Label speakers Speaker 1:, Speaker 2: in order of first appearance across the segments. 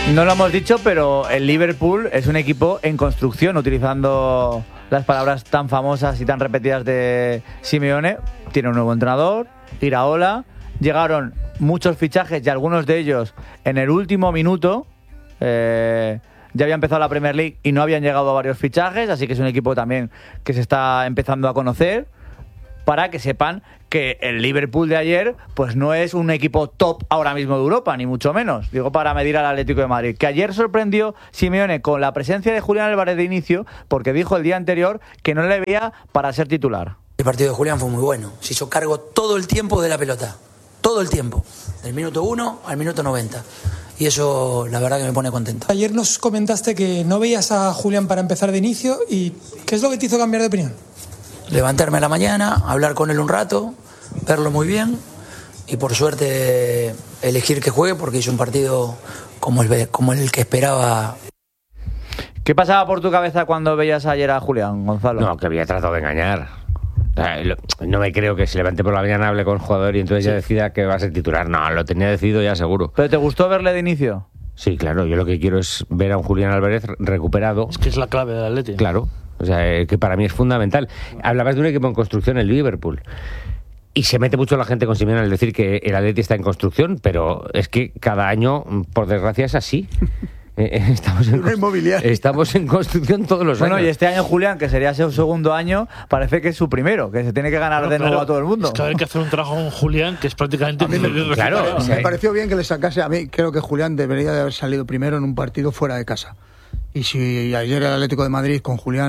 Speaker 1: No lo hemos dicho, pero el Liverpool es un equipo en construcción, utilizando las palabras tan famosas y tan repetidas de Simeone. Tiene un nuevo entrenador, Iraola. Llegaron muchos fichajes y algunos de ellos en el último minuto. Ya había empezado la Premier League y no habían llegado a varios fichajes, así que es un equipo también que se está empezando a conocer, para que sepan que el Liverpool de ayer pues no es un equipo top ahora mismo de Europa, ni mucho menos. Digo, para medir al Atlético de Madrid, que ayer sorprendió Simeone con la presencia de Julián Álvarez de inicio, porque dijo el día anterior que no le veía para ser titular.
Speaker 2: El partido de Julián fue muy bueno, se hizo cargo todo el tiempo de la pelota, todo el tiempo, del minuto 1 al minuto 90. Y eso la verdad que me pone contento.
Speaker 3: Ayer nos comentaste que no veías a Julián para empezar de inicio, y ¿qué es lo que te hizo cambiar de opinión?
Speaker 2: Levantarme a la mañana, hablar con él un rato, verlo muy bien y por suerte elegir que juegue porque hizo un partido como el que esperaba.
Speaker 1: ¿Qué pasaba por tu cabeza cuando veías ayer a Julián, Gonzalo?
Speaker 4: No, que había tratado de engañar. No me creo que se levante por la mañana, hable con el jugador y entonces ya decida que va a ser titular. No, lo tenía decidido ya seguro.
Speaker 1: ¿Pero te gustó verle de inicio?
Speaker 4: Sí, claro, yo lo que quiero es ver a un Julián Álvarez recuperado.
Speaker 5: Es que es la clave del Atleti.
Speaker 4: Claro, o sea, que para mí es fundamental. Hablabas de un equipo en construcción, el Liverpool. Y se mete mucho la gente con Simeone al decir que el Atleti está en construcción, pero es que cada año, por desgracia, es así. Estamos en construcción todos los años.
Speaker 1: Bueno, y este año Julián, que sería su segundo año, parece que es su primero, que se tiene que ganar de nuevo a todo el mundo.
Speaker 5: Es que hay que hacer un trabajo con Julián que es prácticamente...
Speaker 4: Claro,
Speaker 6: me pareció bien que le sacase. A mí creo que Julián debería de haber salido primero en un partido fuera de casa. Y si ayer el Atlético de Madrid con Julián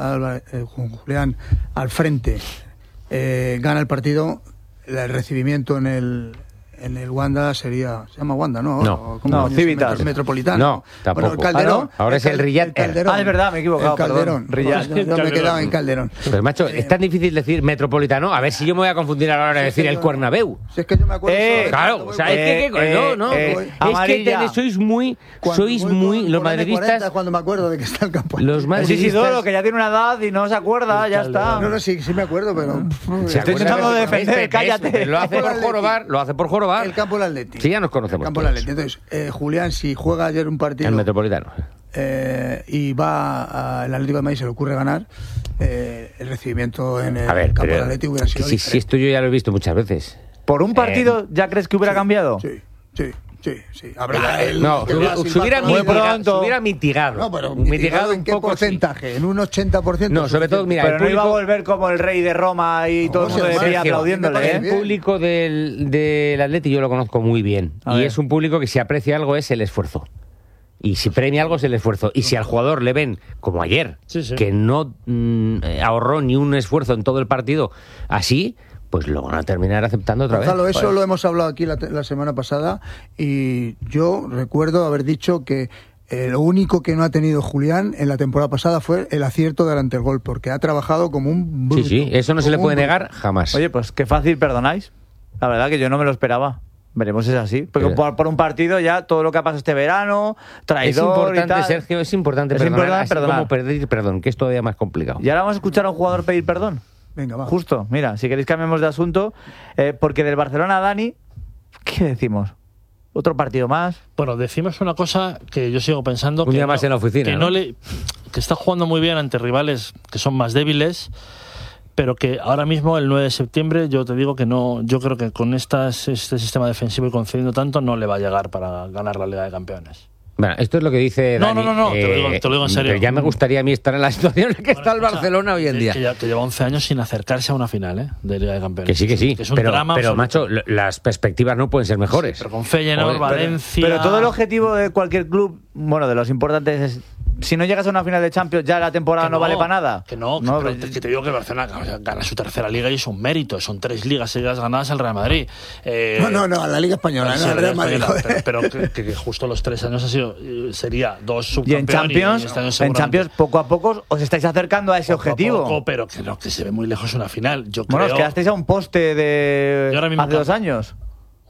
Speaker 6: al frente gana el partido, el recibimiento en el Wanda sería... Se llama Wanda, ¿no?
Speaker 1: No, Civitas.
Speaker 6: Metropolitano.
Speaker 4: No, tampoco.
Speaker 6: Bueno, el Calderón.
Speaker 4: Ahora es el Riyad.
Speaker 1: Ah, es verdad, me he equivocado.
Speaker 6: El Calderón. Yo me quedaba en Calderón.
Speaker 4: Pero macho, es tan difícil decir Metropolitano. A ver si yo me voy a confundir a la hora de decir el Cuernabéu.
Speaker 6: Si es que yo me acuerdo...
Speaker 4: Claro, o sea, es que sois muy los madridistas...
Speaker 6: Cuando me acuerdo de que está el campo.
Speaker 4: Los madridistas...
Speaker 1: Sí, Isidoro, que ya tiene una edad y no se acuerda, ya está.
Speaker 6: No, sí me acuerdo, pero...
Speaker 1: Estoy intentando defender, cállate.
Speaker 4: Lo hace por jorobar.
Speaker 6: El campo del Atleti.
Speaker 4: Sí, ya nos conocemos.
Speaker 6: El campo del Atleti. Entonces, Julián, si juega ayer un partido...
Speaker 4: El Metropolitano.
Speaker 6: Y va al Atlético de Madrid, se le ocurre ganar, el recibimiento en el campo del Atleti hubiera sido diferente.
Speaker 4: Si esto yo ya lo he visto muchas veces.
Speaker 1: ¿Por un partido ya crees que hubiera cambiado?
Speaker 6: Sí. Se
Speaker 4: hubiera mitigado.
Speaker 6: No, pero
Speaker 4: mitigado
Speaker 6: ¿en
Speaker 4: un
Speaker 6: qué
Speaker 4: poco,
Speaker 6: porcentaje? ¿En un 80%?
Speaker 4: No, sobre todo, mira,
Speaker 1: pero no iba a volver como el rey de Roma y todo el mundo de pie aplaudiéndole.
Speaker 4: El público del Atleti yo lo conozco muy bien. Y es un público que si aprecia algo es el esfuerzo. Y si premia algo es el esfuerzo. Y si al jugador le ven, como ayer, que no ahorró ni un esfuerzo en todo el partido, así... pues lo van a terminar aceptando otra vez.
Speaker 6: Gonzalo, eso lo hemos hablado aquí la semana pasada y yo recuerdo haber dicho que lo único que no ha tenido Julián en la temporada pasada fue el acierto delante del gol, porque ha trabajado como un bruto.
Speaker 4: Sí, eso no se le puede negar jamás.
Speaker 1: Oye, pues qué fácil perdonáis. La verdad que yo no me lo esperaba. Veremos si es así. Porque por un partido ya todo lo que ha pasado este verano, traidor y tal.
Speaker 4: Sergio, es importante perdonar. Así como pedir perdón, que es todavía más complicado.
Speaker 1: Y ahora vamos a escuchar a un jugador pedir perdón.
Speaker 6: Venga, va.
Speaker 1: Justo, mira, si queréis cambiemos de asunto, porque del Barcelona, Dani, ¿qué decimos? ¿Otro partido más?
Speaker 5: Bueno, decimos una cosa que yo sigo pensando...
Speaker 4: Un día más en la oficina,
Speaker 5: que está jugando muy bien ante rivales que son más débiles, pero que ahora mismo, el 9 de septiembre, yo te digo que no... Yo creo que con este sistema defensivo y concediendo tanto, no le va a llegar para ganar la Liga de Campeones.
Speaker 4: Bueno, esto es lo que dice Dani.
Speaker 5: No, te lo digo en serio.
Speaker 4: Pero ya me gustaría a mí estar en la situación en que está el Barcelona hoy en día.
Speaker 5: Que lleva 11 años sin acercarse a una final de Liga de Campeones.
Speaker 4: Que sí.
Speaker 5: Que es un drama
Speaker 4: pero
Speaker 5: absoluto.
Speaker 4: macho, las perspectivas no pueden ser mejores.
Speaker 5: Sí, pero con Feyenoord, Valencia...
Speaker 1: Pero todo el objetivo de cualquier club, bueno, de los importantes es... Si no llegas a una final de Champions, ya la temporada no vale para nada.
Speaker 5: Que te digo que el Barcelona gana su tercera liga y es un mérito. Son 3 ligas seguidas ganadas al Real Madrid.
Speaker 6: No, a la Liga Española, no al Real Madrid.
Speaker 5: Pero que justo los 3 años sería 2
Speaker 1: Y
Speaker 5: subcampeones.
Speaker 1: en Champions, poco a poco os estáis acercando a ese objetivo.
Speaker 5: Poco, pero que se ve muy lejos una final.
Speaker 1: Os quedasteis a un poste de hace 2 años.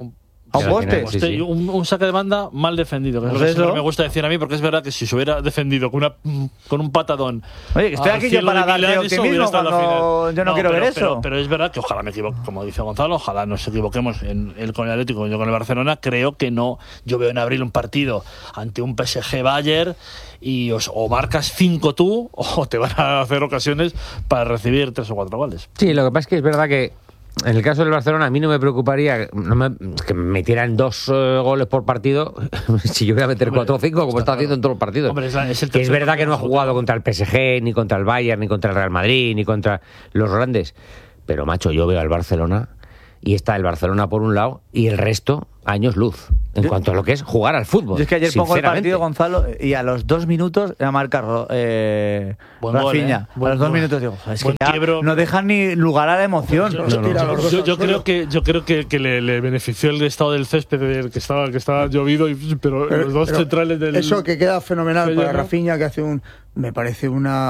Speaker 1: A un poste.
Speaker 4: Sí.
Speaker 5: Un saque de banda mal defendido, que es lo que siempre me gusta decir a mí, porque es verdad que si se hubiera defendido con un patadón.
Speaker 1: Oye, que estoy aquí yo para darle optimismo cuando yo no quiero ver eso.
Speaker 5: Pero es verdad que ojalá me equivoque, como dice Gonzalo, ojalá nos equivoquemos con el Atlético, yo con el Barcelona. Creo que no. Yo veo en abril un partido ante un PSG Bayern y o marcas 5 tú o te van a hacer ocasiones para recibir 3 o 4 goles.
Speaker 4: Sí, lo que pasa es que es verdad que en el caso del Barcelona a mí no me preocuparía que me metieran 2 goles por partido si yo voy a meter 4 o 5 como está haciendo en todos los partidos.
Speaker 5: Hombre,
Speaker 4: es verdad que no ha jugado contra el PSG, ni contra el Bayern, ni contra el Real Madrid, ni contra los grandes. Pero, macho, yo veo al Barcelona y está el Barcelona por un lado y el resto años luz en cuanto a lo que es jugar al fútbol.
Speaker 1: Yo es que ayer pongo el partido, Gonzalo, y a los 2 minutos ha marcado Rafinha. A los 2 minutos digo, es que ya no dejan ni lugar a la emoción.
Speaker 5: Yo creo que le benefició el estado del césped que estaba llovido, pero los dos centrales del...
Speaker 6: Eso que queda fenomenal para Rafinha, que hace me parece una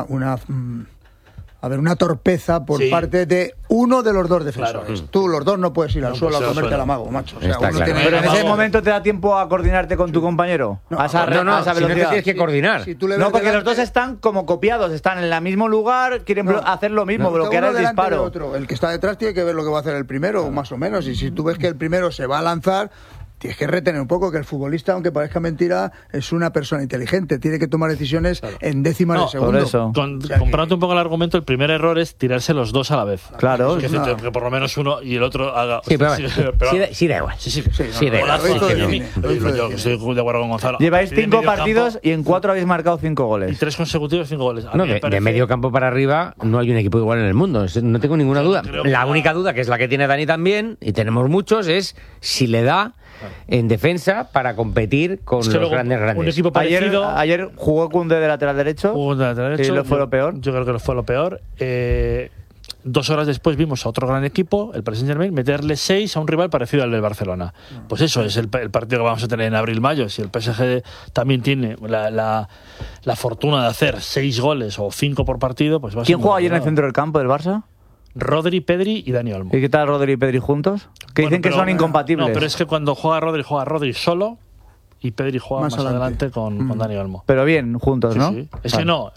Speaker 6: torpeza por parte de uno de los 2 defensores. Claro. Tú, los 2 no puedes ir al suelo a comerte al amago, macho. O sea,
Speaker 4: claro.
Speaker 1: Pero en ese momento te da tiempo a coordinarte con tu compañero.
Speaker 4: No, a esa velocidad. Si no te tienes que coordinar.
Speaker 1: No, porque los 2 están como copiados, están en el mismo lugar, quieren hacer lo mismo, bloquear el disparo.
Speaker 6: El que está detrás tiene que ver lo que va a hacer el primero, más o menos. Y si tú ves que el primero se va a lanzar, tienes que retener un poco que el futbolista, aunque parezca mentira, es una persona inteligente. Tiene que tomar decisiones en décimas de segundo.
Speaker 1: Por eso.
Speaker 5: Comprando un poco el argumento, el primer error es tirarse los 2 a la vez.
Speaker 1: Claro.
Speaker 5: Es decir, que por lo menos uno y el otro haga...
Speaker 4: Sí, da igual. Sí, da igual.
Speaker 5: Yo estoy de acuerdo con Gonzalo.
Speaker 1: Lleváis 5 partidos y en 4 habéis marcado 5 goles.
Speaker 5: Y 3 consecutivos, 5 goles.
Speaker 4: De medio campo para arriba no hay un equipo igual en el mundo. No tengo ninguna duda. La única duda, que es la que tiene Dani también, y tenemos muchos, es si le da en defensa para competir con los grandes.
Speaker 5: Un equipo parecido.
Speaker 1: Ayer jugó Koundé de lateral derecho. Y lo fue lo peor.
Speaker 5: Yo creo que lo fue lo peor. 2 horas después vimos a otro gran equipo, el Paris Saint-Germain, meterle 6 a un rival parecido al del Barcelona. Pues eso es el partido que vamos a tener en abril-mayo. Si el PSG también tiene la fortuna de hacer 6 goles o 5 por partido, pues va a ser...
Speaker 1: ¿Quién juega ayer en el centro del campo del Barça?
Speaker 5: Rodri, Pedri y Dani Olmo.
Speaker 1: ¿Y qué tal Rodri y Pedri juntos? Que dicen que son incompatibles.
Speaker 5: No, pero es que cuando juega Rodri solo y Pedri juega más adelante con Dani Olmo.
Speaker 1: Pero bien, juntos, ¿no?
Speaker 5: Sí. Es que no.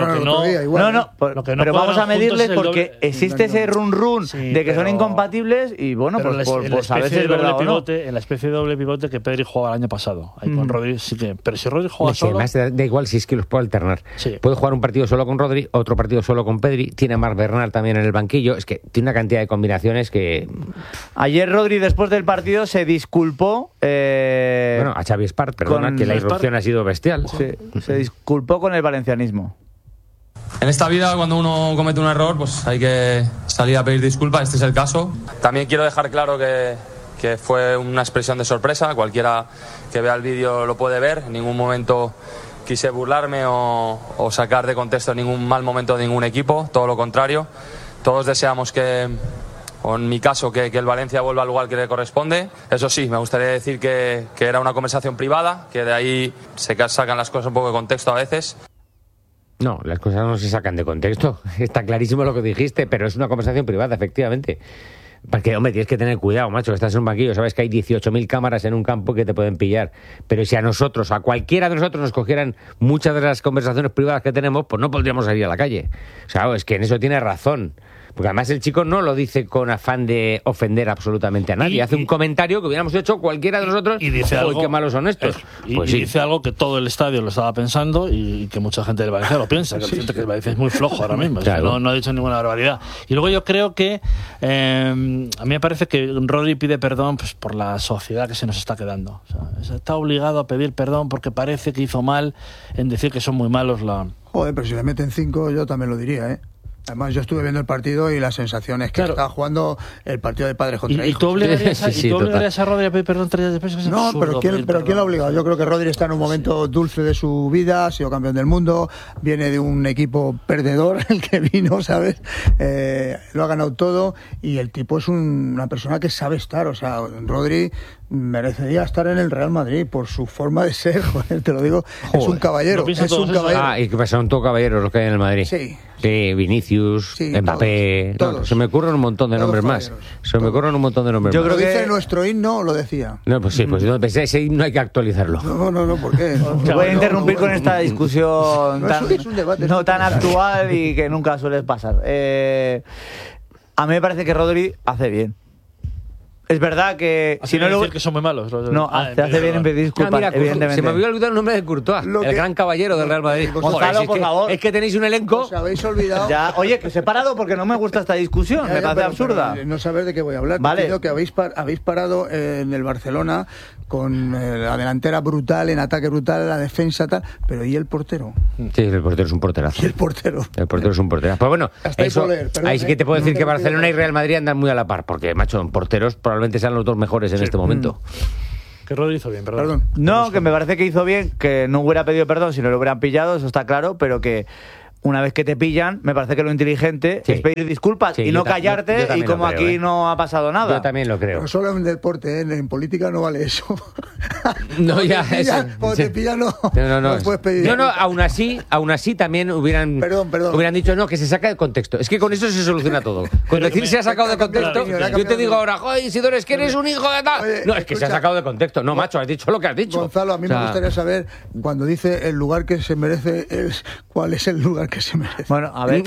Speaker 1: Pero vamos a medirles porque existe ese run de que son incompatibles y bueno, pues a veces es verdad o no.
Speaker 5: En la especie de doble pivote que Pedri jugaba el año pasado. Ahí con Rodri sí que... Pero si Rodri juega solo...
Speaker 4: Además da igual si es que los puedo alternar. Sí. Puede jugar un partido solo con Rodri, otro partido solo con Pedri, tiene a Marc Bernal también en el banquillo. Es que tiene una cantidad de combinaciones que...
Speaker 1: Ayer Rodri, después del partido, se disculpó...
Speaker 4: a Xavi Espart, perdona, que la irrupción ha sido bestial.
Speaker 1: Sí, se disculpó con el valencianismo.
Speaker 7: En esta vida, cuando uno comete un error, pues hay que salir a pedir disculpas. Este es el caso. También quiero dejar claro que fue una expresión de sorpresa. Cualquiera que vea el vídeo lo puede ver. En ningún momento quise burlarme o sacar de contexto ningún mal momento de ningún equipo. Todo lo contrario. Todos deseamos o en mi caso, que el Valencia vuelva al lugar que le corresponde. Eso sí, me gustaría decir que era una conversación privada, que de ahí se sacan las cosas un poco de contexto a veces.
Speaker 4: No, las cosas no se sacan de contexto. Está clarísimo lo que dijiste, pero es una conversación privada, efectivamente. Porque, hombre, tienes que tener cuidado, macho, que estás en un banquillo, sabes que hay 18.000 cámaras en un campo que te pueden pillar. Pero si a cualquiera de nosotros nos cogieran muchas de las conversaciones privadas que tenemos, pues no podríamos salir a la calle. O sea, es que en eso tiene razón. Porque además el chico no lo dice con afán de ofender absolutamente a nadie. Hace un comentario que hubiéramos hecho cualquiera de nosotros.
Speaker 5: Y dice algo,
Speaker 4: qué malos son estos.
Speaker 5: Pues sí. Dice algo que todo el estadio lo estaba pensando y que mucha gente del Valencia lo piensa. Que que el Valencia es muy flojo ahora mismo. Claro. O sea, no ha dicho ninguna barbaridad. Y luego yo creo que a mí me parece que Rodri pide perdón pues, por la sociedad que se nos está quedando. O sea, está obligado a pedir perdón porque parece que hizo mal en decir que son muy malos
Speaker 6: Joder, pero si le meten 5 yo también lo diría, ¿eh? Además, yo estuve viendo el partido y la sensación es que estaba jugando el partido de padres contra hijos.
Speaker 5: ¿Y tú obligarías a Rodri a pedir perdón 3 días después?
Speaker 6: No, pero ¿quién lo ha obligado? Yo creo que Rodri está en un momento dulce de su vida, ha sido campeón del mundo, viene de un equipo perdedor, el que vino, ¿sabes? Lo ha ganado todo y el tipo es una persona que sabe estar. O sea, Rodri merecería estar en el Real Madrid por su forma de ser, joder, te lo digo, es un caballero, es un caballero.
Speaker 4: Y que son todos caballeros los que hay en el Madrid.
Speaker 6: Sí.
Speaker 4: Sí, Vinicius,
Speaker 6: sí,
Speaker 4: Mbappé,
Speaker 6: todos.
Speaker 4: No, se me ocurren un montón de nombres más. Se me ocurren un montón de nombres
Speaker 6: más.
Speaker 4: Yo
Speaker 6: creo
Speaker 4: que
Speaker 6: dice nuestro himno, lo decía.
Speaker 4: No, pues sí, pues ese himno hay que actualizarlo.
Speaker 6: No, ¿por qué?
Speaker 1: Te voy a interrumpir con esta discusión
Speaker 6: es un debate,
Speaker 1: tan actual y que nunca suele pasar. A mí me parece que Rodri hace bien. Es verdad que
Speaker 5: si no decir que son muy malos.
Speaker 1: No, te hace bien en pedir disculpas, evidentemente.
Speaker 4: Se me había olvidado el nombre de Courtois, el gran caballero del Real Madrid.
Speaker 1: Gonzalo, por favor.
Speaker 4: Es que tenéis un elenco.
Speaker 6: Os habéis olvidado.
Speaker 1: Ya, oye, que os he parado porque no me gusta esta discusión, me parece absurda.
Speaker 6: No sabes de qué voy a hablar.
Speaker 1: Vale.
Speaker 6: Te digo que habéis parado en el Barcelona con la delantera brutal, en ataque brutal, la defensa tal, pero ¿y el portero?
Speaker 4: Sí, el portero es un porterazo.
Speaker 6: ¿Y el portero?
Speaker 4: El portero es un porterazo. Pues bueno, eso, ahí sí que te puedo decir que Barcelona y Real Madrid andan muy a la par, porque, macho, en porteros probablemente sean los dos mejores en este momento.
Speaker 5: Que Rodri hizo bien, perdón.
Speaker 1: No, que me parece que hizo bien, que no hubiera pedido perdón si no lo hubieran pillado, eso está claro, pero que una vez que te pillan, me parece que lo inteligente es pedir disculpas y no callarte y como aquí no ha pasado nada.
Speaker 4: Yo también lo creo.
Speaker 6: Pero solo en deporte, en política no vale eso.
Speaker 4: No, ya
Speaker 6: Cuando te pillan no puedes pedir.
Speaker 4: No, aún así también hubieran dicho no, que se saca de contexto. Es que con eso se soluciona todo. Con decir se ha sacado de contexto, yo te digo ahora, joder, Isidoro, es que eres un hijo de tal. No, es que se ha sacado de contexto. No, macho, has dicho lo que has dicho.
Speaker 6: Gonzalo, a mí me gustaría saber, cuando dice el lugar que se merece, ¿cuál es el lugar que se merece?
Speaker 1: Bueno, a ver.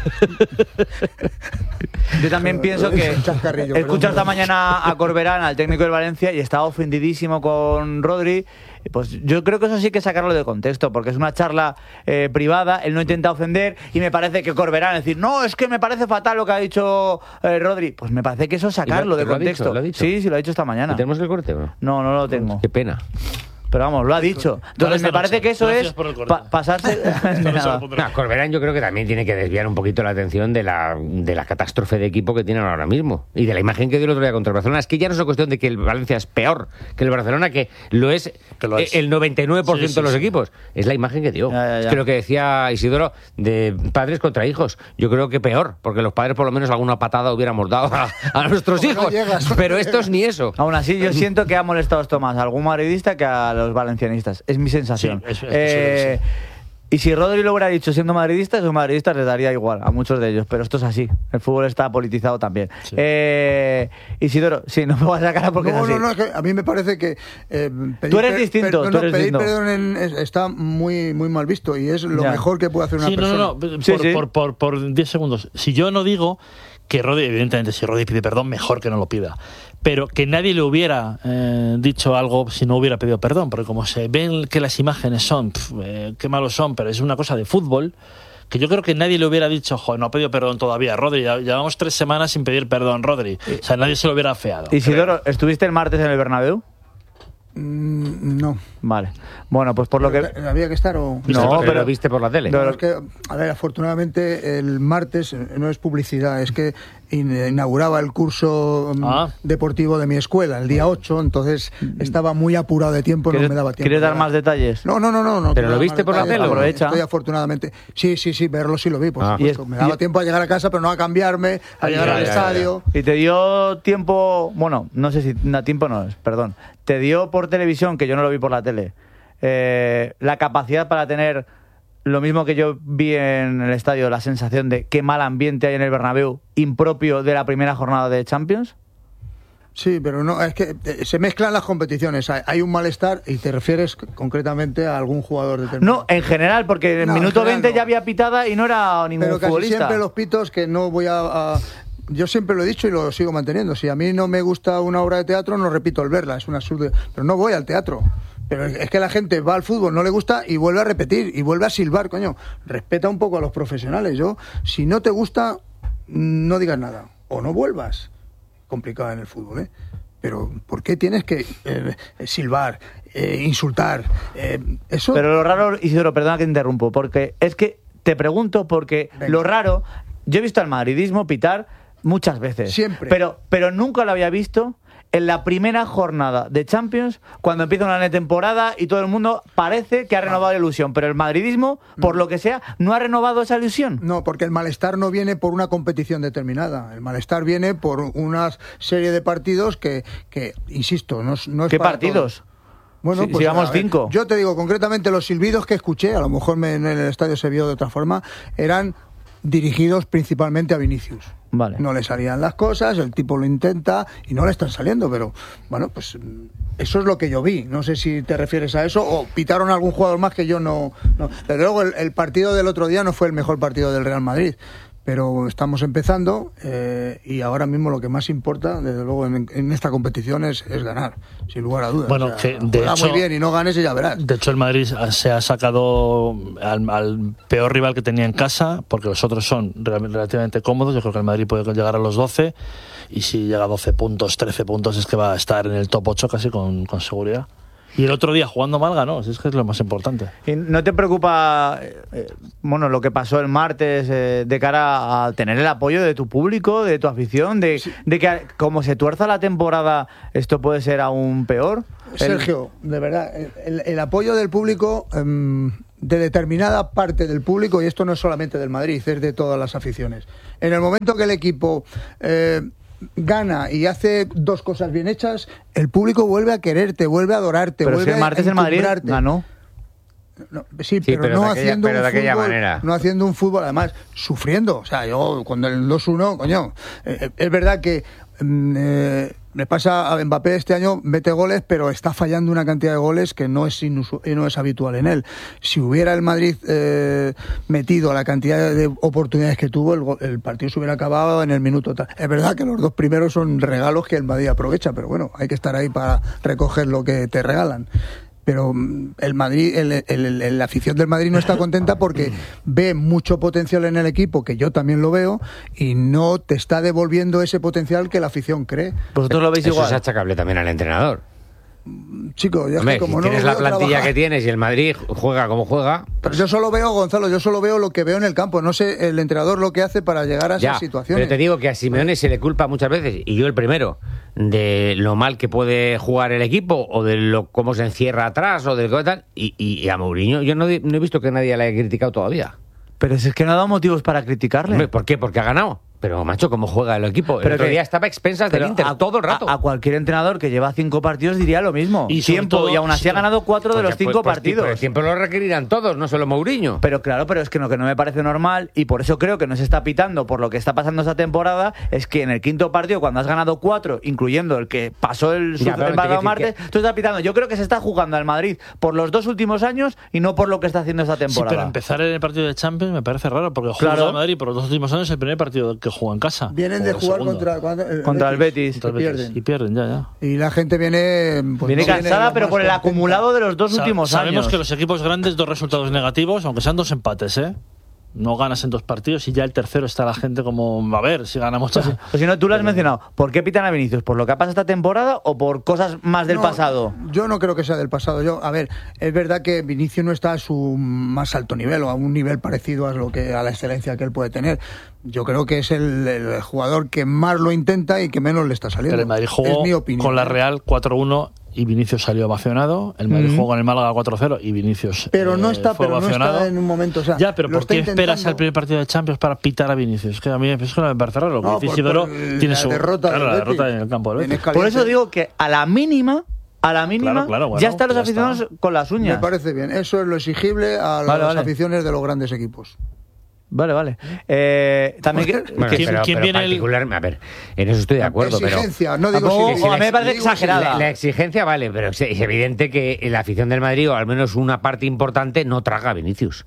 Speaker 1: Yo también pienso que he escuchado esta mañana a Corberán, al técnico del Valencia, y estaba ofendidísimo con Rodri. Pues yo creo que eso sí hay que sacarlo de contexto, porque es una charla privada, él no intenta ofender, y me parece que Corberán decir, no, es que me parece fatal lo que ha dicho Rodri, pues me parece que eso es sacarlo de contexto.
Speaker 4: ¿Lo ha dicho?
Speaker 1: Sí, lo ha dicho esta mañana.
Speaker 4: ¿Tenemos el corte o no?
Speaker 1: No lo tengo.
Speaker 4: Qué pena.
Speaker 1: Pero vamos, lo ha dicho. Entonces me parece que eso es pasarse...
Speaker 4: Corberán yo creo que también tiene que desviar un poquito la atención de la catástrofe de equipo que tienen ahora mismo y de la imagen que dio el otro día contra el Barcelona. Es que ya no es una cuestión de que el Valencia es peor que el Barcelona, que lo es el 99% de los equipos. Es la imagen que dio. Ya. Es que lo que decía Isidoro de padres contra hijos. Yo creo que peor, porque los padres por lo menos alguna patada hubiéramos dado a nuestros hijos. Pero estos ni eso.
Speaker 1: Aún así, yo siento que ha molestado esto más a algún madridista que a los valencianistas, es mi sensación.
Speaker 5: Sí.
Speaker 1: Y si Rodri lo hubiera dicho siendo madridista, esos madridistas les daría igual a muchos de ellos, pero esto es así, el fútbol está politizado también. Sí. Isidoro, sí, no me voy a sacar porque es así.
Speaker 6: No, es que a mí me parece que
Speaker 1: tú eres distinto.
Speaker 6: Pedir perdón está muy mal visto y es lo mejor que puede hacer una persona.
Speaker 5: Por 10 segundos. Si yo no digo que Rodri, evidentemente, si Rodri pide perdón, mejor que no lo pida. Pero que nadie le hubiera dicho algo si no hubiera pedido perdón, porque como se ven que las imágenes son, qué malos son, pero es una cosa de fútbol, que yo creo que nadie le hubiera dicho, joder, no ha pedido perdón todavía, Rodri, ya llevamos 3 semanas sin pedir perdón, Rodri. O sea, nadie se lo hubiera afeado.
Speaker 1: Isidoro, ¿estuviste el martes en el Bernabéu?
Speaker 6: No.
Speaker 1: Vale. Bueno, pues por lo que...
Speaker 6: ¿Había que estar o...?
Speaker 4: No, pero lo viste por la tele.
Speaker 6: No, es que, a ver, afortunadamente el martes no es publicidad, es que inauguraba el curso deportivo de mi escuela, el día 8, entonces estaba muy apurado de tiempo, no me daba tiempo.
Speaker 1: ¿Quieres dar más detalles?
Speaker 6: No.
Speaker 4: ¿Pero lo viste por la tele?
Speaker 1: Aprovecha.
Speaker 6: Estoy afortunadamente... Sí, verlo sí lo vi, por supuesto. Me daba tiempo a llegar a casa, pero no a cambiarme, a llegar al estadio.
Speaker 1: ¿Y te dio tiempo...? Bueno, no sé si tiempo no es, perdón. ¿Te dio por televisión, que yo no lo vi por la tele, la capacidad para tener lo mismo que yo vi en el estadio, la sensación de qué mal ambiente hay en el Bernabéu, impropio de la primera jornada de Champions?
Speaker 6: Sí, pero no, es que se mezclan las competiciones. Hay un malestar y te refieres concretamente a algún jugador determinado.
Speaker 1: No, en general, porque en el minuto 20 ya había pitada y no era ningún futbolista.
Speaker 6: Pero casi siempre los pitos que no voy a... Yo siempre lo he dicho y lo sigo manteniendo. Si a mí no me gusta una obra de teatro, no repito el verla, es un absurdo. Pero no voy al teatro. Pero es que la gente va al fútbol, no le gusta y vuelve a repetir y vuelve a silbar, coño. Respeta un poco a los profesionales. Si no te gusta, no digas nada. O no vuelvas. Complicado en el fútbol, ¿eh? Pero ¿por qué tienes que silbar, insultar? Eso...
Speaker 1: Pero lo raro, Isidoro, perdona que te interrumpo, porque es que te pregunto porque lo raro, yo he visto al madridismo pitar muchas veces.
Speaker 6: Siempre.
Speaker 1: Pero nunca lo había visto en la primera jornada de Champions, cuando empieza una temporada y todo el mundo parece que ha renovado la ilusión, pero el madridismo, por lo que sea, no ha renovado esa ilusión.
Speaker 6: No, porque el malestar no viene por una competición determinada, el malestar viene por una serie de partidos que insisto, no es
Speaker 1: ¿Qué
Speaker 6: para
Speaker 1: partidos?
Speaker 6: todo. Bueno,
Speaker 1: si llevamos 5.
Speaker 6: Yo te digo, concretamente, los silbidos que escuché, a lo mejor en el estadio se vio de otra forma, eran dirigidos principalmente a Vinicius.
Speaker 1: Vale.
Speaker 6: No le salían las cosas, el tipo lo intenta y no le están saliendo, pero bueno, pues eso es lo que yo vi. No sé si te refieres a eso o pitaron a algún jugador más que yo no. Desde luego el partido del otro día no fue el mejor partido del Real Madrid, pero estamos empezando y ahora mismo lo que más importa, desde luego, en esta competición es ganar, sin lugar a dudas.
Speaker 5: Bueno,
Speaker 6: o sea,
Speaker 5: que de
Speaker 6: juega
Speaker 5: hecho,
Speaker 6: muy bien y no ganes y ya verás.
Speaker 5: De hecho, el Madrid se ha sacado al peor rival que tenía en casa, porque los otros son relativamente cómodos. Yo creo que el Madrid puede llegar a los 12 y si llega a 12 puntos, 13 puntos, es que va a estar en el top 8 casi con seguridad. Y el otro día jugando mal ganó, es que es lo más importante.
Speaker 1: ¿Y no te preocupa lo que pasó el martes de cara a tener el apoyo de tu público, de tu afición, de que como se tuerza la temporada esto puede ser aún peor?
Speaker 6: Sergio, de verdad, el apoyo del público, de determinada parte del público, y esto no es solamente del Madrid, es de todas las aficiones. En el momento que el equipo gana y hace dos cosas bien hechas, el público vuelve a quererte, vuelve a adorarte,
Speaker 1: pero
Speaker 6: vuelve
Speaker 1: es que el martes el Madrid ganó.
Speaker 6: No, sí, pero no haciendo un fútbol, no haciendo un fútbol, además sufriendo. O sea, yo cuando el 2-1, coño, es verdad que le pasa a Mbappé este año, mete goles, pero está fallando una cantidad de goles que no es habitual en él. Si hubiera el Madrid metido la cantidad de oportunidades que tuvo, el partido se hubiera acabado en el minuto tal. Es verdad que los dos primeros son regalos que el Madrid aprovecha, pero bueno, hay que estar ahí para recoger lo que te regalan. Pero el Madrid, la afición del Madrid no está contenta porque ve mucho potencial en el equipo, que yo también lo veo, y no te está devolviendo ese potencial que la afición cree.
Speaker 1: ¿Vosotros lo veis igual?
Speaker 4: Eso es achacable también al entrenador.
Speaker 6: Chico, ya
Speaker 4: Hombre,
Speaker 6: como
Speaker 4: si
Speaker 6: no
Speaker 4: tienes la plantilla
Speaker 6: trabajar,
Speaker 4: que tienes y el Madrid juega como juega.
Speaker 6: Pero yo solo veo, Gonzalo, lo que veo en el campo. No sé el entrenador lo que hace para llegar a esas situaciones.
Speaker 4: Pero te digo que a Simeone se le culpa muchas veces, y yo el primero, de lo mal que puede jugar el equipo o de cómo se encierra atrás o de tal. Y a Mourinho yo no he visto que nadie le haya criticado todavía.
Speaker 1: Pero si es que no ha dado motivos para criticarle.
Speaker 4: Hombre, ¿por qué? Porque ha ganado. Pero, macho, ¿cómo juega el equipo? El otro día estaba a expensas del Inter todo el rato.
Speaker 1: A cualquier entrenador que lleva 5 partidos diría lo mismo. Y aún así ha ganado 4 de los 5 partidos.
Speaker 4: Pero siempre lo requerirán todos, no solo Mourinho.
Speaker 1: Pero claro, es que lo que no me parece normal, y por eso creo que no se está pitando por lo que está pasando esta temporada, es que en el quinto partido, cuando has ganado 4, incluyendo el que pasó el pasado martes, tú estás pitando. Yo creo que se está jugando al Madrid por los 2 últimos años y no por lo que está haciendo esta temporada.
Speaker 5: Sí, pero empezar en el partido de Champions me parece raro, porque juega al Madrid por los 2 últimos años, el primer partido que juega en casa.
Speaker 6: Vienen de jugar
Speaker 1: contra el Betis.
Speaker 5: Y pierden, ya.
Speaker 6: Y la gente viene
Speaker 1: cansada, pero por el acumulado de los 2 últimos años.
Speaker 5: Sabemos que los equipos grandes, 2 resultados negativos, aunque sean 2 empates, no ganas en 2 partidos y ya el tercero está la gente como, a ver, si ganamos...
Speaker 1: Pues si no, tú lo has mencionado. ¿Por qué pitan a Vinicius? ¿Por lo que ha pasado esta temporada o por cosas más del pasado?
Speaker 6: Yo no creo que sea del pasado. A ver, es verdad que Vinicius no está a su más alto nivel o a un nivel parecido a la excelencia que él puede tener. Yo creo que es el jugador que más lo intenta y que menos le está saliendo.
Speaker 5: Pero el Madrid jugó
Speaker 6: es mi opinión,
Speaker 5: con la Real 4-1 y Vinicius salió ovacionado. El Madrid jugó con el Málaga 4-0 y Vinicius
Speaker 6: no está en un momento. O sea,
Speaker 5: ya, pero ¿por qué esperas al primer partido de Champions para pitar a Vinicius? Que a mí eso me parece raro. Lo que dice Isidoro tiene su
Speaker 6: derrota
Speaker 5: en el campo del Betis.
Speaker 1: Por eso digo que a la mínima
Speaker 5: bueno,
Speaker 1: ya están los aficionados con las uñas.
Speaker 6: Me parece bien. Eso es lo exigible a las aficiones de los grandes equipos.
Speaker 1: Vale. También
Speaker 4: ¿Quién viene a ver, en eso estoy de acuerdo.
Speaker 6: Exigencia,
Speaker 4: pero
Speaker 6: no digo
Speaker 1: a mí me parece exagerada.
Speaker 4: La exigencia vale, pero es evidente que la afición del Madrid, o al menos una parte importante, no traga a Vinicius.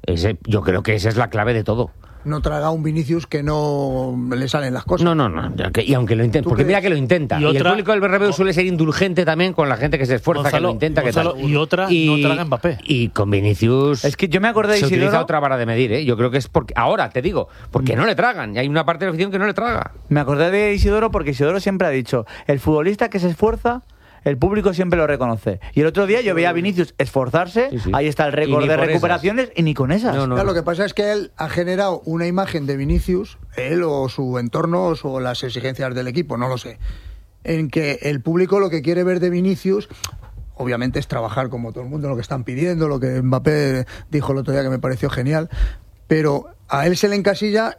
Speaker 4: Yo creo que esa es la clave de todo.
Speaker 6: No traga un Vinicius que no le salen las cosas.
Speaker 4: No. Y aunque lo intenta, porque mira que lo intenta. Y el público del Bernabéu suele ser indulgente también con la gente que se esfuerza, Gonzalo, que lo intenta.
Speaker 5: Gonzalo,
Speaker 4: que tal.
Speaker 5: No traga Mbappé.
Speaker 4: Y con Vinicius...
Speaker 1: Es que yo me acordé de Isidoro...
Speaker 4: Se utiliza otra vara de medir, Yo creo que es porque... Ahora, te digo, porque no le tragan. Y hay una parte de la afición que no le traga.
Speaker 1: Me acordé de Isidoro porque Isidoro siempre ha dicho, el futbolista que se esfuerza... El público siempre lo reconoce. Y el otro día yo veía a Vinicius esforzarse, ahí está el récord de recuperaciones, y ni con esas.
Speaker 6: Claro, lo que pasa es que él ha generado una imagen de Vinicius, él o su entorno o las exigencias del equipo, no lo sé. en que el público lo que quiere ver de Vinicius, obviamente, es trabajar como todo el mundo, lo que están pidiendo, lo que Mbappé dijo el otro día que me pareció genial, pero a él se le encasilla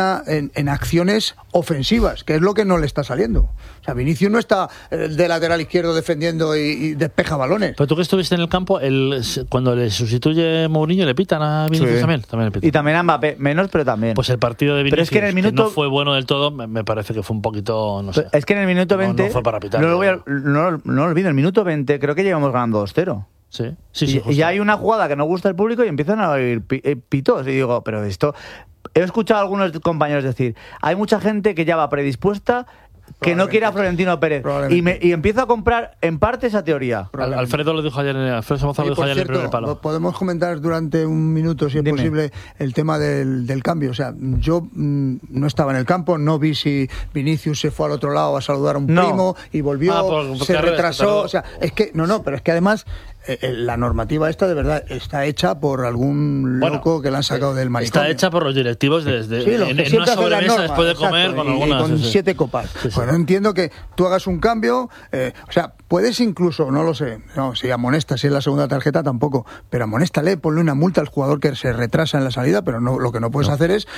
Speaker 6: en acciones ofensivas, que es lo que no le está saliendo. O sea, Vinicius no está de lateral izquierdo defendiendo y despeja balones.
Speaker 5: Pero tú que estuviste en el campo, cuando le sustituye Mourinho, ¿le pitan a Vinicius también? Le pitan.
Speaker 1: Y también a Mbappé, menos, pero también.
Speaker 5: Pues el partido de Vinicius,
Speaker 1: pero es que en el minuto,
Speaker 5: no fue bueno del todo, me parece que fue un poquito, no sé.
Speaker 1: Es que en el minuto 20...
Speaker 5: No fue para pitar.
Speaker 1: No lo olvido, en el minuto 20 creo que llegamos ganando 2-0.
Speaker 5: Sí,
Speaker 1: y ya hay una jugada que no gusta al público y empiezan a oír pitos. Y digo, pero esto... He escuchado a algunos compañeros decir, hay mucha gente que ya va predispuesta que no quiere a Florentino Pérez. Y empiezo a comprar en parte esa teoría.
Speaker 5: Alfredo lo dijo ayer, Alfredo Somoza lo dijo ayer en el primer palo.
Speaker 6: Podemos comentar durante un minuto, si es posible, el tema del cambio. O sea, yo no estaba en el campo, no vi si Vinicius se fue al otro lado a saludar a un primo y volvió, se retrasó. O sea, es que, pero es que además la normativa esta de verdad está hecha por algún loco que la han sacado del manicomio.
Speaker 5: Está hecha por los directivos desde en una sobremesa después de comer con
Speaker 6: 7 copas. Bueno, entiendo que tú hagas un cambio, o sea, puedes incluso, no lo sé, si amonestas, si es la segunda tarjeta tampoco, pero amonéstale, ponle una multa al jugador que se retrasa en la salida, pero lo que no puedes hacer es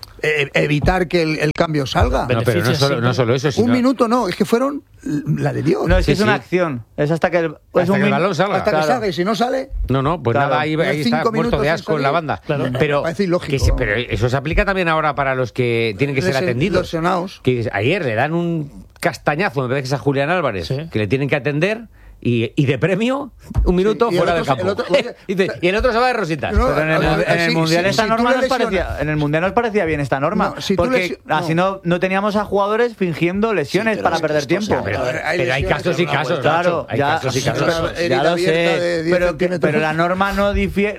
Speaker 6: evitar que el cambio salga.
Speaker 4: No, pero no solo eso, sino...
Speaker 6: Un minuto no, es que fueron la de Dios.
Speaker 1: No, es que es una acción, es hasta que el
Speaker 4: balón salga.
Speaker 6: Hasta que salga, y si no sale...
Speaker 4: Pues nada, ahí está muerto de asco en la banda.
Speaker 6: Claro.
Speaker 4: Pero,
Speaker 6: parece ilógico.
Speaker 4: Pero eso se aplica también ahora para los que tienen que ser atendidos.
Speaker 6: Lesionados.
Speaker 4: Que ayer le dan un castañazo, me parece que es a Julián Álvarez, que le tienen que atender... Y de premio, un minuto fuera del campo. Y el otro se va de rositas.
Speaker 1: Pero en el Mundial esta norma nos parecía... En el Mundial nos parecía bien esta norma. Porque así no teníamos a jugadores fingiendo lesiones para perder tiempo.
Speaker 4: Pero hay casos y casos.
Speaker 1: Claro,
Speaker 4: hay casos y casos.
Speaker 1: Ya lo sé. Pero la norma no difiere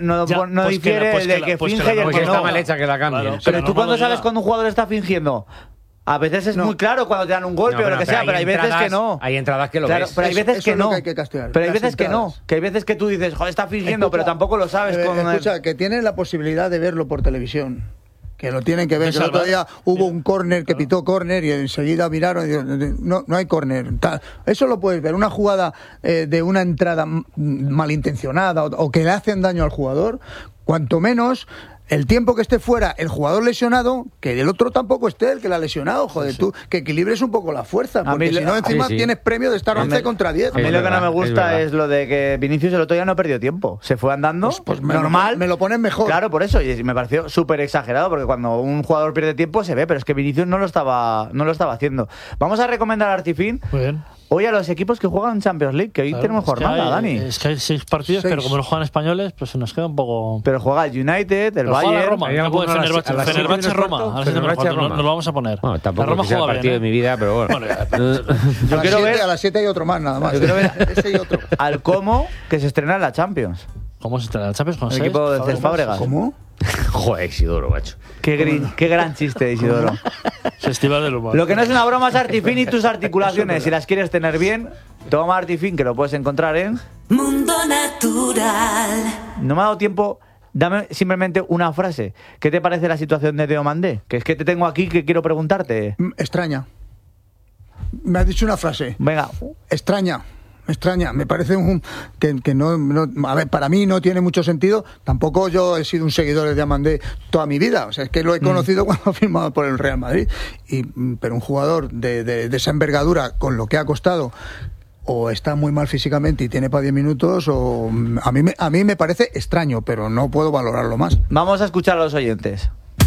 Speaker 1: de que finge y el que no.
Speaker 4: Está mal hecha que la cambien.
Speaker 1: Pero tú cuando sabes cuando un jugador está fingiendo... A veces es muy claro cuando te dan un golpe o lo que sea, pero hay veces que no.
Speaker 4: Hay entradas que lo ves.
Speaker 1: Pero hay veces que no.
Speaker 6: Hay que castigar.
Speaker 1: Pero hay veces que no. Que hay veces que tú dices, joder, está fingiendo, pero tampoco lo sabes.
Speaker 6: Escucha, que tienen la posibilidad de verlo por televisión. Que lo tienen que ver. Que el otro día hubo un córner que pitó córner y enseguida miraron y dijeron, no hay córner. Eso lo puedes ver. Una jugada de una entrada malintencionada o que le hacen daño al jugador, cuanto menos... El tiempo que esté fuera el jugador lesionado, que el otro tampoco esté, el que la ha lesionado, joder, tú, que equilibres un poco la fuerza, porque si no encima tienes premio de estar 11 contra 10.
Speaker 1: A mí lo que no me gusta es lo de que Vinicius el otro día no perdió tiempo, se fue andando,
Speaker 6: pues
Speaker 1: normal.
Speaker 6: Me lo ponen mejor.
Speaker 1: Claro, por eso, y me pareció súper exagerado, porque cuando un jugador pierde tiempo se ve, pero es que Vinicius no lo estaba haciendo. Vamos a recomendar a Artifin.
Speaker 5: Muy bien.
Speaker 1: Hoy a los equipos que juegan Champions League, que hoy tenemos jornada, Dani.
Speaker 5: Es que hay 6 partidos, pero como no juegan españoles, pues se nos queda un poco...
Speaker 1: Pero juega el United, el Bayern...
Speaker 5: Roma, Fenerbahce-Roma. Nos lo vamos a poner.
Speaker 4: Bueno, tampoco es el partido de mi vida, pero bueno.
Speaker 6: Yo quiero ver... A las 7 hay otro más, nada más.
Speaker 1: Yo quiero ver ese y otro. Al Como, que se estrena en la Champions.
Speaker 5: ¿Cómo se estrena en la Champions? ¿Con
Speaker 1: el equipo de Cés Fábregas.
Speaker 6: ¿Cómo?
Speaker 4: Joder, Isidoro, macho.
Speaker 1: Qué gran chiste de Isidoro.
Speaker 5: Festival del humor.
Speaker 1: Lo que no es una broma es Artifin y tus articulaciones. Si las quieres tener bien, toma Artifin, que lo puedes encontrar en...
Speaker 8: Mundo Natural.
Speaker 1: No me ha dado tiempo... Dame simplemente una frase. ¿Qué te parece la situación de Diomandé? Que es que te tengo aquí que quiero preguntarte.
Speaker 6: Extraña. Me has dicho una frase.
Speaker 1: Venga.
Speaker 6: Extraña. Me parece que no, a ver, para mí no tiene mucho sentido. Tampoco yo he sido un seguidor de Diamandé toda mi vida, o sea, es que lo he conocido cuando ha firmado por el Real Madrid, pero un jugador de esa envergadura, con lo que ha costado, o está muy mal físicamente y tiene para 10 minutos, o a mí me parece extraño, pero no puedo valorarlo más.
Speaker 1: Vamos a escuchar a los oyentes.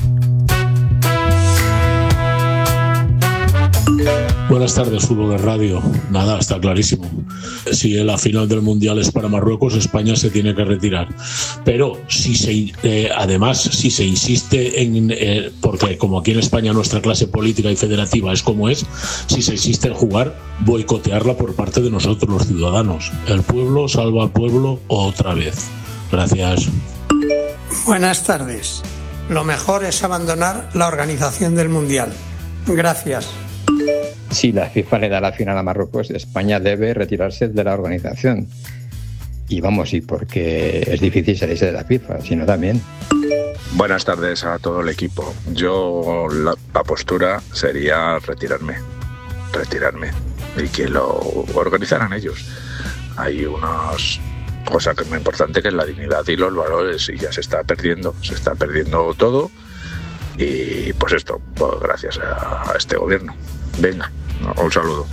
Speaker 9: Buenas tardes, Fútbol de Radio. Nada, está clarísimo. Si la final del Mundial es para Marruecos, España se tiene que retirar. Pero además, si se insiste en... porque como aquí en España nuestra clase política y federativa es como es, si se insiste en jugar, boicotearla por parte de nosotros, los ciudadanos. El pueblo salva al pueblo otra vez. Gracias.
Speaker 10: Buenas tardes. Lo mejor es abandonar la organización del Mundial. Gracias.
Speaker 11: Si la FIFA le da la final a Marruecos, España debe retirarse de la organización. Y porque es difícil salirse de la FIFA, sino también.
Speaker 12: Buenas tardes a todo el equipo. Yo la postura sería retirarme. y que lo organizaran ellos. Hay unas cosas que es muy importante, que es la dignidad y los valores, y ya se está perdiendo todo, y pues esto, pues gracias a este gobierno. Venga, un saludo.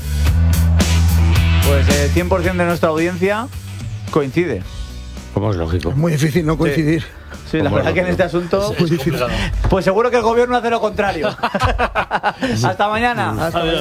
Speaker 1: Pues 100% de nuestra audiencia coincide.
Speaker 4: Como es lógico.
Speaker 6: Es muy difícil no coincidir.
Speaker 1: Sí, la verdad que en este asunto
Speaker 6: es muy difícil.
Speaker 1: Pues seguro que el gobierno hace lo contrario. Hasta mañana.
Speaker 6: Hasta mañana.